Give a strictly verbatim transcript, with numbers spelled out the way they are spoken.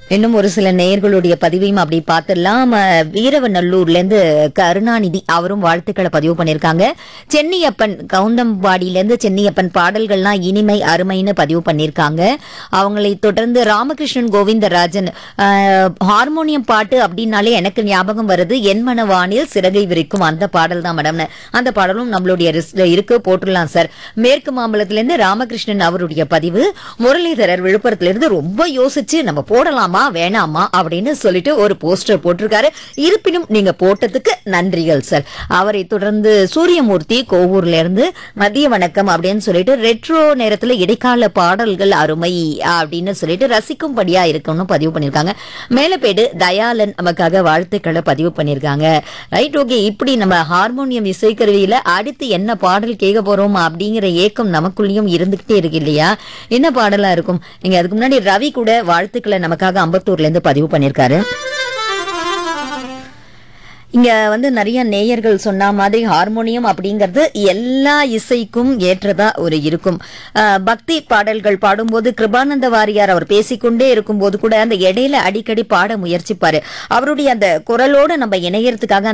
இன்னும் ஒரு சில நேயர்களுடைய பதிவையும் அப்படி பார்த்துடலாம். அஹ், வீரவநல்லூர்ல இருந்து கருணாநிதி அவரும் வாழ்த்துக்களை பதிவு பண்ணிருக்காங்க. சென்னியப்பன் கவுந்தம்பாடியில இருந்து சென்னியப்பன் பாடல்கள்லாம் இனிமை அருமைன்னு பதிவு பண்ணிருக்காங்க. அவங்களை தொடர்ந்து ராமகிருஷ்ணன் கோவிந்தராஜன் அஹ், ஹார்மோனியம் பாட்டு அப்படின்னாலே எனக்கு ஞாபகம் வருது என் மனவானில் சிறகை விரிக்கும் அந்த பாடல் தான் மேடம். அந்த பாடலும் நம்மளுடைய லிஸ்ட்ல இருக்கு, போட்டுடலாம் சார். மேற்கு மாம்பலத்திலிருந்து ராமகிருஷ்ணன் அவருடைய பதிவு. முரளிதரர் விழுப்புரத்திலிருந்து ரொம்ப யோசிச்சு நம்ம போடலாமா வேணாமா அப்படின்னு சொல்லிட்டு ஒரு போஸ்டர் போட்டிருக்காரு. இருப்பினும் நீங்க போட்டதுக்கு நன்றிகள் சார். அவரை தொடர்ந்து சூரியமூர்த்தி கோவூர்ல இருந்து மதிய வணக்கம் அப்படின்னு சொல்லிட்டு ரெட்ரோ நேரத்துல இடைக்கால பாடல்கள் அருமை அப்படின்னு சொல்லிட்டு ரசிக்கும்படியா இருக்கும்னு பதிவு பண்ணிருக்காங்க. மேலப்பேடு தயாளன் நமக்காக வாழ்த்துக்களை பதிவு பண்ணிருக்காங்க. Right, okay. இப்படி நம்ம ஹார்மோனியம் இசைக்கருவியில அடுத்து என்ன பாடல் கேட்க போறோம் அப்படிங்கிற ஏக்கம் நமக்குள்ளேயும் இருந்துகிட்டே இருக்கு இல்லையா? என்ன பாடலா இருக்கும்? நீங்க அதுக்கு முன்னாடி ரவி கூட வாழ்த்துக்களை நமக்காக அம்பத்தூர்ல இருந்து பதிவு பண்ணிருக்காரு. இங்க வந்து நிறைய நேயர்கள் சொன்ன மாதிரி ஹார்மோனியம் அப்படிங்கிறது எல்லா இசைக்கும் ஏற்றதா ஒரு இருக்கும். அஹ், பக்தி பாடல்கள் பாடும்போது கிருபானந்த வாரியார் அவர் பேசிக்கொண்டே இருக்கும்போது கூட அந்த இடையில அடிக்கடி பாட முயற்சிப்பாரு. அவருடைய அந்த குரலோட நம்ம இணையறதுக்காக